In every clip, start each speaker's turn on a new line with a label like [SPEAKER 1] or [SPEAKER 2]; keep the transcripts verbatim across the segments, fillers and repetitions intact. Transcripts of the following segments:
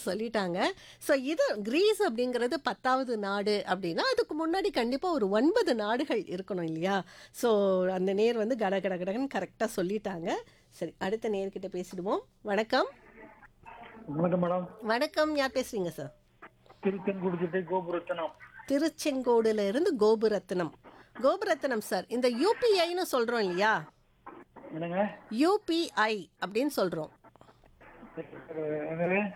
[SPEAKER 1] சொல்லிட்டாங்க. ஸோ இது கிரீஸ் அப்படிங்கிறது பத்தாவது நாடு அப்படின்னா, அதுக்கு முன்னாடி கண்டிப்பா ஒரு ஒன்பது நாடுகள் இருக்கணும் இல்லையா? ஸோ அந்த நேர் வந்து கட கட கடன்னு கரெக்ட்டா சொல்லிட்டாங்க. சரி, அடுத்த நேயர்கிட்ட பேசிடுவோம். வணக்கம்.
[SPEAKER 2] வணக்கம் மேடம்.
[SPEAKER 1] வணக்கம். யார் பேசுறீங்க சார்?
[SPEAKER 2] திருச்செங்கோடு கோபுரத்தனம்.
[SPEAKER 1] திருச்செங்கோடுல இருந்து கோபுரத்னம். கோபுரத்னம் சார், இந்த யுபிஐன்னு சொல்றோம் இல்லையா?
[SPEAKER 2] என்னங்க?
[SPEAKER 1] யுபிஐ அப்படின்னு சொல்றோம்.
[SPEAKER 2] என்னங்க?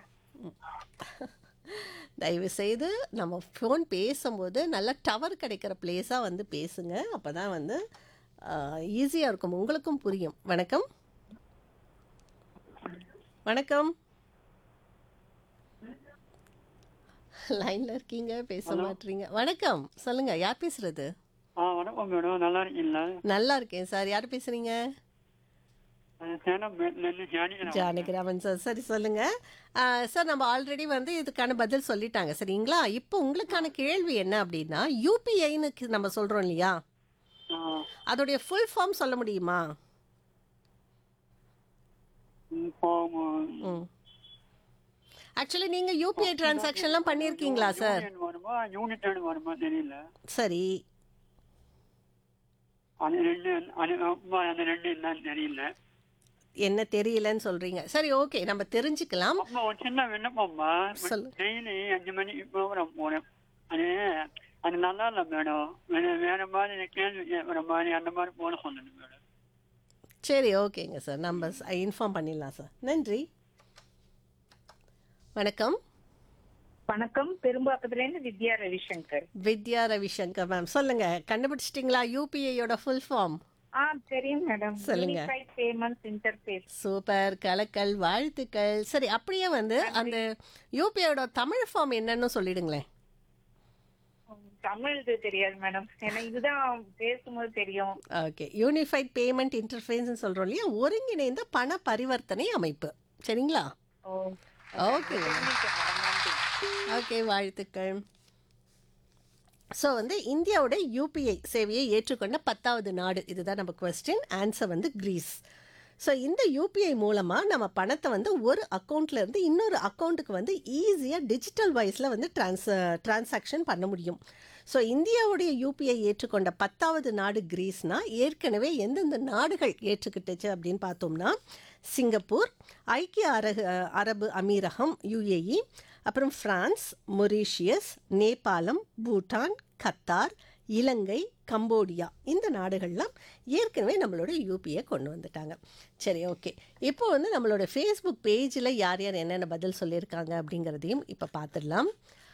[SPEAKER 1] தயவு செய்து நம்ம ஃபோன் பேசும்போது நல்ல டவர் கிடைக்கிற பிளேஸாக வந்து பேசுங்க. அப்போ தான் வந்து ஈஸியாக இருக்கும், உங்களுக்கும் புரியும். வணக்கம். வணக்கம். லைனில் இருக்கீங்க, பேச
[SPEAKER 3] ஹலோ.
[SPEAKER 1] மாட்டீங்க. வணக்கம், சொல்லுங்க. யார் பேசுறது?
[SPEAKER 3] ஆ வணக்கம் மேடம், நல்லா இருக்கீங்களா?
[SPEAKER 1] நல்லா இருக்கேன் சார். யார் பேசுறீங்க?
[SPEAKER 3] அஹ் சேலம் மேட்லேருந்து ஜானகிராமன்.
[SPEAKER 1] ஜானகிராமன் சார். சரி, சொல்லுங்க. ஆ, சார், நம்ம ஆல்ரெடி வந்து இதுக்கான பதில் சொல்லிட்டாங்க சரிங்களா? இப்போ உங்களுக்கான கேள்வி என்ன அப்படின்னா, யூபிஐன்னு நம்ம சொல்றோம் இல்லையா,
[SPEAKER 3] ஆ,
[SPEAKER 1] அதோடைய ஃபுல் ஃபார்ம் சொல்ல முடியுமா?
[SPEAKER 3] ம், இப்போ,
[SPEAKER 1] ம் ஆக்சுவலி நீங்க யூபிஐ டிரான்சாக்ஷன்லாம் பண்ணியிருக்கீங்களா சார்?
[SPEAKER 3] யூனியன் வருமா யூனிட் வருமா தெரியல.
[SPEAKER 1] சரி.
[SPEAKER 3] அது ரெண்டு அது அம்மா, அந்த ரெண்டு என்னன்னு தெரியல.
[SPEAKER 1] என்ன தெரியலன்னு சொல்றீங்க? சரி, ஓகே, நம்ம தெரிஞ்சுக்கலாம்.
[SPEAKER 3] அம்மா ஒரு சின்ன விண்ணப்பம்மா.
[SPEAKER 1] சொல்லு.
[SPEAKER 3] டெய்லி அஞ்சு மணிக்கு ப்ரோக்ராம் போனேன். அது அது நல்லா இல்லை மேடம். வேற வேற மாதிரி கேள்வி கேட்குற மாதிரி அந்த மாதிரி போன சொன்னது மேடம்.
[SPEAKER 1] சரி, ஓகேங்க சார், நம்ம இன்ஃபார்ம் பண்ணிடலாம் சார். நன்றி. வணக்கம்.
[SPEAKER 4] வணக்கம். பெரும்பாக்கத்துலேருந்து வித்யா ரவிசங்கர்.
[SPEAKER 1] வித்யா ரவிசங்கர் மேம், சொல்லுங்க. கண்டுபிடிச்சிட்டிங்களா யூபிஐயோட ஃபுல் ஃபார்ம்?
[SPEAKER 4] ஆ தெரியும் மேடம்.
[SPEAKER 1] சொல்லுங்க.
[SPEAKER 4] Unified payments interface.
[SPEAKER 1] சூப்பர், கலக்கல், வாழ்த்துக்கள். சரி, அப்படியே வந்து அந்த யூபிஐயோட தமிழ் ஃபார்ம் என்னன்னு சொல்லிடுங்களேன்.
[SPEAKER 4] தமிழ் இது தெரியாது மேடம், ஏன்னா இதுதான் பேசும்போது தெரியும்.
[SPEAKER 1] ஓகே, யூனிஃபைட் பேமெண்ட் இன்டர்ஃபேஸ்ன்னு சொல்கிறோம் இல்லையா, ஒருங்கிணைந்த பண பரிவர்த்தனை அமைப்பு. சரிங்களா?
[SPEAKER 4] ஓ,
[SPEAKER 1] ஓகே
[SPEAKER 4] தெரிஞ்சுக்கிட்டேன் மேடம், நன்றி.
[SPEAKER 1] ஓகே, வாழ்த்துக்கள். ஸோ வந்து இந்தியாவோட யூபிஐ சேவையை ஏற்றுக்கொண்ட பத்தாவது நாடு, இதுதான் நம்ம கொஸ்டின். ஆன்சர் வந்து கிரீஸ். ஸோ இந்த யூபிஐ மூலமாக நம்ம பணத்தை வந்து ஒரு அக்கௌண்ட்ல இருந்து இன்னொரு அக்கௌண்ட்டுக்கு வந்து ஈஸியாக டிஜிட்டல் வைஸில் வந்து ட்ரான்ஸ் டிரான்சாக்ஷன் பண்ண முடியும். ஸோ இந்தியாவுடைய யூபிஐ ஏற்றுக்கொண்ட பத்தாவது நாடு கிரீஸ்னா, ஏற்கனவே எந்தெந்த நாடுகள் ஏற்றுக்கிட்டுச்சு அப்படின்னு பார்த்தோம்னா, சிங்கப்பூர், ஐக்கிய அரக அரபு அமீரகம் யுஏஇ, அப்புறம் பிரான்ஸ், மொரீஷியஸ், நேபாளம், பூட்டான், கத்தார், இலங்கை, கம்போடியா, இந்த நாடுகள்லாம் ஏற்கனவே நம்மளோட யூபிஐ கொண்டு வந்துட்டாங்க. சரி, ஓகே. இப்போ வந்து நம்மளோட ஃபேஸ்புக் பேஜில் யார் யார் என்னென்ன பதில் சொல்லியிருக்காங்க அப்படிங்கிறதையும் இப்போ பார்த்துடலாம்.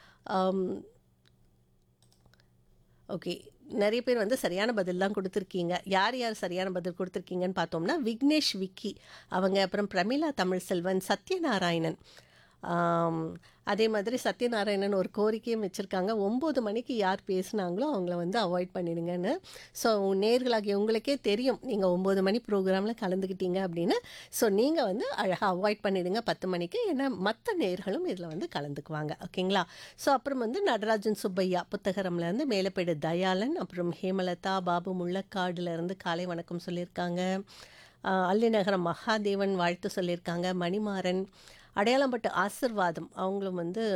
[SPEAKER 1] ஓகே, நிறைய பேர் வந்து சரியான பதில் தான் கொடுத்துருக்கீங்க. யார் யார் சரியான பதில் கொடுத்துருக்கீங்கன்னு பார்த்தோம்னா, விக்னேஷ் விக்கி அவங்க, அப்புறம் பிரமிளா தமிழ்செல்வன், சத்யநாராயணன், அதே மாதிரி சத்யநாராயணன் ஒரு கோரிக்கையும் வச்சுருக்காங்க, ஒம்பது மணிக்கு யார் பேசுனாங்களோ அவங்கள வந்து அவாய்ட் பண்ணிடுங்கன்னு. ஸோ நேர்களாகிய உங்களுக்கே தெரியும், நீங்கள் ஒம்பது மணி ப்ரோக்ராமில் கலந்துக்கிட்டீங்க அப்படின்னு. ஸோ நீங்கள் வந்து அழகாக அவாய்ட் பண்ணிவிடுங்க பத்து மணிக்கு, ஏன்னா மற்ற நேர்களும் இதில் வந்து கலந்துக்குவாங்க. ஓகேங்களா? ஸோ அப்புறம் வந்து நடராஜன் சுப்பையா புத்தகரம்லேருந்து, மேலப்பேடு தயாளன், அப்புறம் ஹேமலதா பாபு முள்ளக்காடுலேருந்து காலை வணக்கம் சொல்லியிருக்காங்க. அல்லிநகரம் மகாதேவன் வாழ்த்து சொல்லியிருக்காங்க. மணிமாறன், அடையாளம்பட்டு ஆசிர்வாதம் அவங்களும் வந்து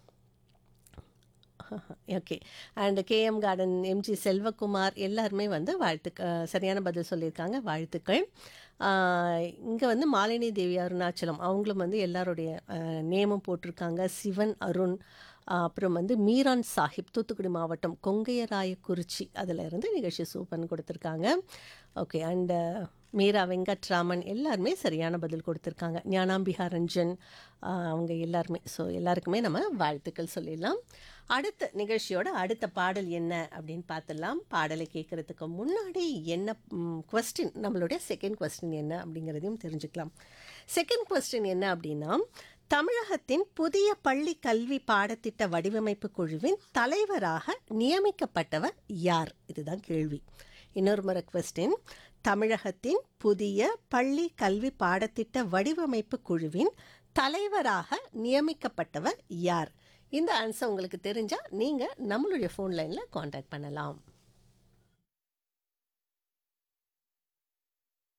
[SPEAKER 1] okay. And KM garden MG Selvakumar எல்லாருமே வந்து வாழ்த்துக்க சரியான பதில் சொல்லியிருக்காங்க. வாழ்த்துக்கள். இங்கே வந்து மாலினி தேவி அருணாச்சலம் அவங்களும் வந்து எல்லாருடைய நேமும் போட்டிருக்காங்க. சிவன் அருண், அப்புறம் வந்து மீரான் சாஹிப் தூத்துக்குடி மாவட்டம் கொங்கையராயக்குறிச்சி, அதில் இருந்து நிகழ்ச்சி சூப்பர்னு கொடுத்துருக்காங்க. ஓகே. அண்டு மீரா வெங்கட்ராமன் எல்லாருமே சரியான பதில் கொடுத்துருக்காங்க. ஞானாம்பிகா ரஞ்சன் அவங்க எல்லாருமே. ஸோ எல்லாருக்குமே நம்ம வாழ்த்துக்கள் சொல்லிடலாம். அடுத்த நிகழ்ச்சியோட அடுத்த பாடல் என்ன அப்படின்னு பார்த்துடலாம். பாடலை கேட்குறதுக்கு முன்னாடி என்ன கொஸ்டின், நம்மளுடைய செகண்ட் கொஸ்டின் என்ன அப்படிங்கிறதையும் தெரிஞ்சுக்கலாம். செகண்ட் கொஸ்டின் என்ன அப்படின்னா, தமிழகத்தின் புதிய பள்ளி கல்வி பாடத்திட்ட வடிவமைப்பு குழுவின் தலைவராக நியமிக்கப்பட்டவர் யார்? இதுதான் கேள்வி. இன்னொரு முறை கொஸ்டின், தமிழகத்தின் புதிய பள்ளி கல்வி பாடத்திட்ட வடிவமைப்பு குழுவின் தலைவராக நியமிக்கப்பட்டவர் யார்? இந்த ஆன்சர் உங்களுக்கு தெரிஞ்சால் நீங்கள் நம்மளுடைய ஃபோன் லைனில் காண்டாக்ட் பண்ணலாம்.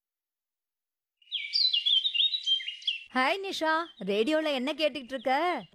[SPEAKER 5] ஹாய் நிஷா, ரேடியோல என்ன கேட்டுட்டு இருக்க?